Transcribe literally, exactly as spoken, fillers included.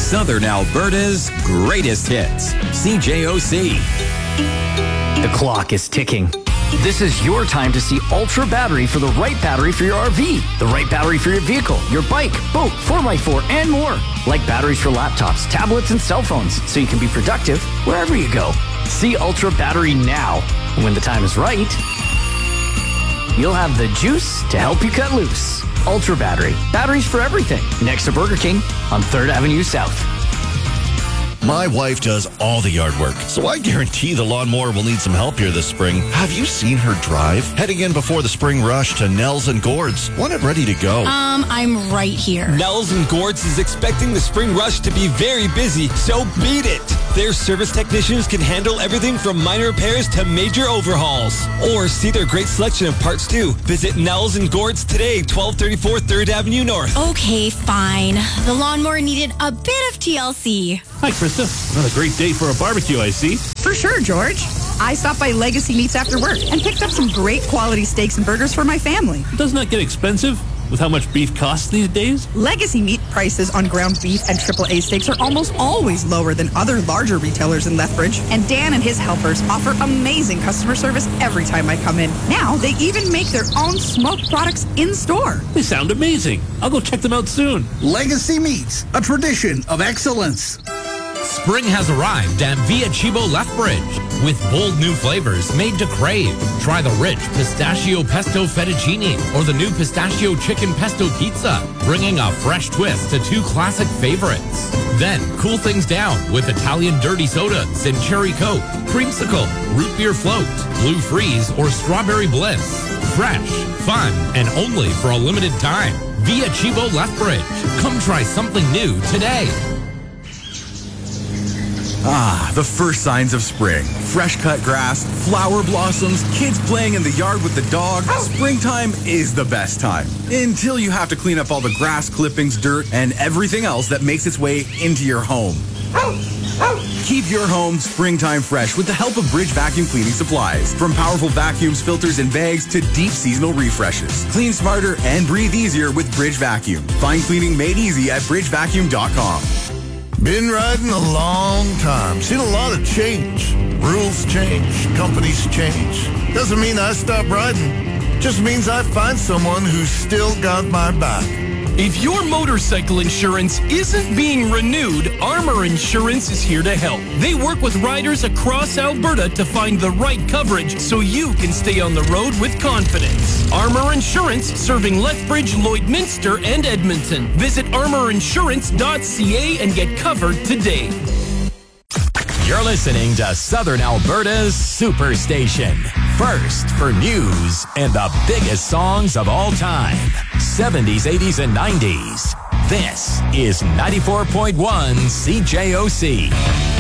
Southern Alberta's greatest hits. C J O C. The clock is ticking. This is your time to see Ultra Battery for the right battery for your R V, the right battery for your vehicle, your bike, boat, four by four, and more. Like batteries for laptops, tablets, and cell phones, so you can be productive wherever you go. See Ultra Battery now. And when the time is right, you'll have the juice to help you cut loose. Ultra Battery. Batteries for everything. Next to Burger King on third Avenue South. My wife does all the yard work, so I guarantee the lawnmower will need some help here this spring. Have you seen her drive? Heading in before the spring rush to Nels and Gord's. Want it ready to go. Um, I'm right here. Nels and Gord's is expecting the spring rush to be very busy, so beat it. Their service technicians can handle everything from minor repairs to major overhauls. Or see their great selection of parts too. Visit Nels and Gord's today, twelve thirty-four third Avenue North. Okay, fine. The lawnmower needed a bit of T L C. Hi, Krista. What a great day for a barbecue, I see. For sure, George. I stopped by Legacy Meats after work and picked up some great quality steaks and burgers for my family. Doesn't that get expensive with how much beef costs these days? Legacy Meat prices on ground beef and triple A steaks are almost always lower than other larger retailers in Lethbridge. And Dan and his helpers offer amazing customer service every time I come in. Now, they even make their own smoked products in-store. They sound amazing. I'll go check them out soon. Legacy Meats, a tradition of excellence. Spring has arrived at Via Chibo Lethbridge with bold new flavors made to crave. Try the rich pistachio pesto fettuccine or the new pistachio chicken pesto pizza, bringing a fresh twist to two classic favorites. Then cool things down with Italian dirty sodas and cherry coke, creamsicle, root beer float, blue freeze, or strawberry bliss. Fresh, fun, and only for a limited time. Via Chibo Lethbridge. Come try something new today. Ah, the first signs of spring. Fresh cut grass, flower blossoms, kids playing in the yard with the dog. Springtime is the best time. Until you have to clean up all the grass clippings, dirt, and everything else that makes its way into your home. Keep your home springtime fresh with the help of Bridge Vacuum Cleaning Supplies. From powerful vacuums, filters, and bags to deep seasonal refreshes. Clean smarter and breathe easier with Bridge Vacuum. Find cleaning made easy at bridge vacuum dot com. Been riding a long time. Seen a lot of change. Rules change. Companies change. Doesn't mean I stop riding. Just means I find someone who's still got my back. If your motorcycle insurance isn't being renewed, Armor Insurance is here to help. They work with riders across Alberta to find the right coverage so you can stay on the road with confidence. Armor Insurance, serving Lethbridge, Lloydminster, and Edmonton. Visit armor insurance dot c a and get covered today. You're listening to Southern Alberta's Superstation. First for news and the biggest songs of all time. seventies, eighties, and nineties. This is ninety-four point one C J O C.